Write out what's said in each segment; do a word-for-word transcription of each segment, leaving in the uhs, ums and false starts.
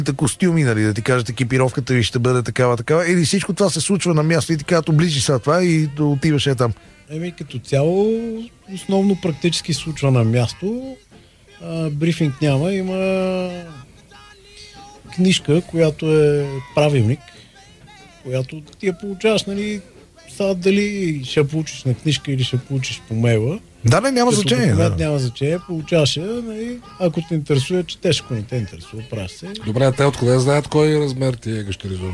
костюми, нали, да ти кажат екипировката ви ще бъде такава, такава, или всичко това се случва на място и ти казват, обличи са това и да отиваш е там. Еми, като цяло, основно практически случва на място. А, брифинг няма, има книжка, която е правилник, която ти я получаваш, нали, сега дали ще получиш на книжка или ще получиш по мейла. Да, не, няма като значение. Документ Да. няма значение, получаваш я, нали, ако те интересува, четеш, ако не те интересува, правиш се. Добре, те откъде знаят кой размер ти е гащеризор?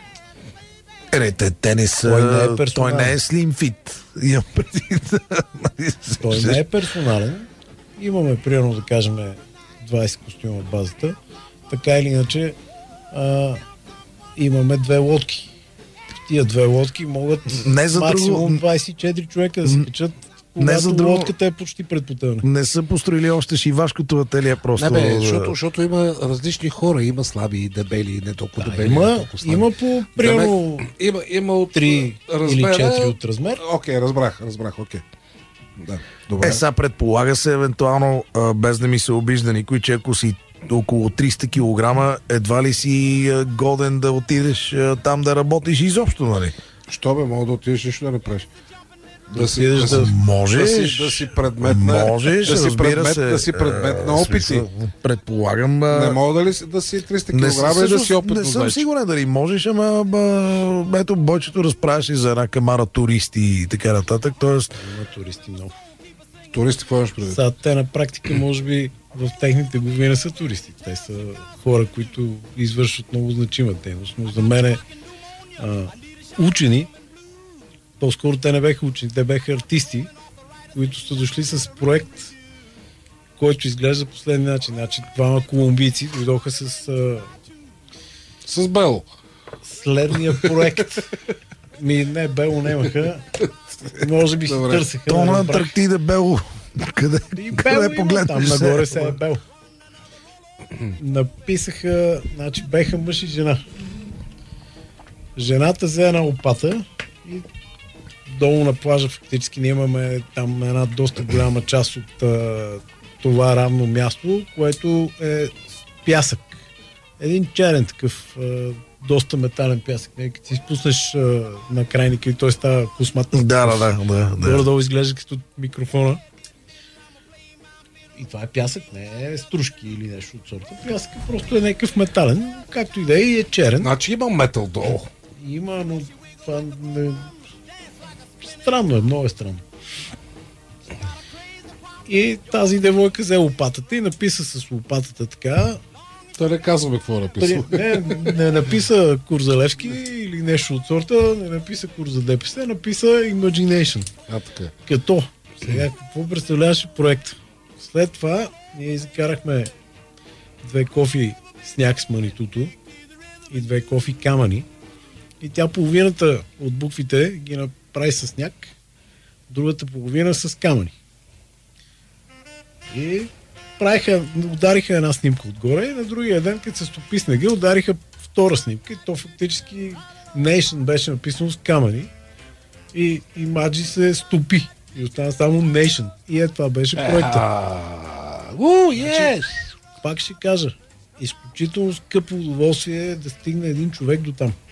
Е, не, те, те не са... Той не е той персонален. не е slim fit. Имам предвид. Той не е персонален. Имаме, примерно, да кажем, двайсет костюма в базата. Така или иначе, а, имаме две лодки. Тия две лодки могат Не за максимум друго- двайсет и четири човека да се качат, Не когато за друго- лодката е почти пред потъване. Не са построили още шивашкото ателие просто. Не, бе, да- защото, защото има различни хора. Има слаби и дебели, не толкова Да, дебели, не има, толкова слаби. има по, примерно, Има, има от три или четири от размер. Окей, разбрах, разбрах, окей. Да, добре. Е, сега предполага се, евентуално, а, без да ми се обижда никой, че ако си около триста килограма, едва ли си а, годен да отидеш а, там да работиш изобщо, нали? Що бе, мога да отидеш нищо да не правиш. Да си, отидеш да, да- си, Можеш. да, си, да си предмет на, Можеш, да си разбира предмет, се. да си предмет на А, опити. смисъл, предполагам... а, Не мога дали си- да си триста Не, килограма и да всъщност си опитно не съм зайче. сигурен дали можеш, ама ба, ето бойчето разправяше за една камара туристи и така нататък, т.е. Има туристи много. Туристи, какво имаш предвид? Сега те на практика, може би, в техните глави не са туристи. Те са хора, които извършват много значима дейност. Но за мен а, учени, по-скоро те не беха учени, те беха артисти, които са дошли с проект, който изглежда последния начин. Значи, двама колумбийци дойдоха с а, С Бело. следния проект. Ми, не, Бело нямаха. Може би си Добре. търсеха. То не на разбрах. Антарктида Бело. Къде, И къде Бело има, погледнеш? там се? нагоре се е Бело. Написаха, значи беха мъж и жена. Жената взе една лопата и долу на плажа фактически ние имаме там една доста голяма част от а, това равно място, което е пясък. Един черен такъв, а, доста метален пясък. Не, като си спуснеш а, на крайника и той става космат. Да, да, да. да, да. Горе-долу изглежда като микрофона. И това е пясък, не е стружки или нещо от сорта. Пясък е просто е някакъв метален, както и да е, и е черен. Значи има метал долу. Има, но това не... Странно е, много е странно. И тази девойка взе лопатата и написа с лопатата така. Той не казваме какво е написал. Не, не написа Курзалевски или нещо от сорта, не написа Курза ДПС, написа Imagination. А, така. Като, сега какво представляваше проект? След това ние изкарахме две кофи сняг с манитото и две кофи камъни и тя половината от буквите ги направи с сняг, другата половина с камъни. И правиха, удариха една снимка отгоре и на другия ден, като се стопи снега, удариха втора снимка и то фактически Nation беше написано с камъни и, и Маджи се стопи и остана само Nation. И е това беше проекта. У, ес! Пак ще кажа, изключително скъпо удоволствие е да стигне един човек до там.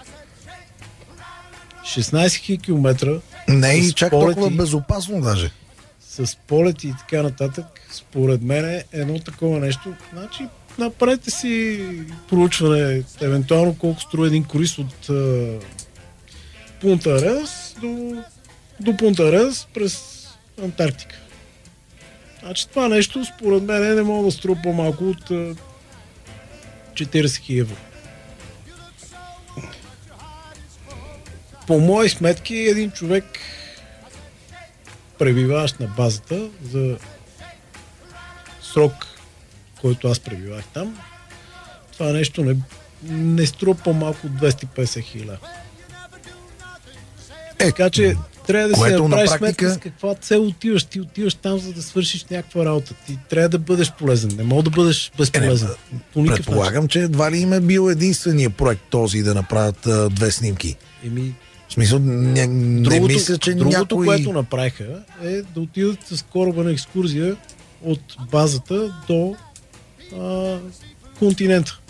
шестнайсет хиляди километра Не е с и чак полети, толкова безопасно даже. с полети и така нататък, според мен е едно такова нещо. Значи, направете си проучване, евентуално колко струва един круиз от а, Пунта Арес до, до Пунта Арес през Антарктика. Значи това нещо, според мен, не мога да струва по-малко от а, четирийсет хиляди евро. По мои сметки, един човек пребиваващ на базата за срок, който аз пребивах там, това нещо не, не струва по-малко от двеста и петдесет хиляди. Е, Така че трябва да си което на направиш практика- сметка с каква цел отиваш. Ти отиваш там, за да свършиш някаква работа. Ти трябва да бъдеш полезен. Не мога да бъдеш безполезен. По никакъв начин. предполагам, че едва ли им е бил единствения проект този да направят а, две снимки. Еми, В смисъл, не, не другото, мисля, че другото някой... което направиха, е да отидат с кораба на екскурзия от базата до а, континента.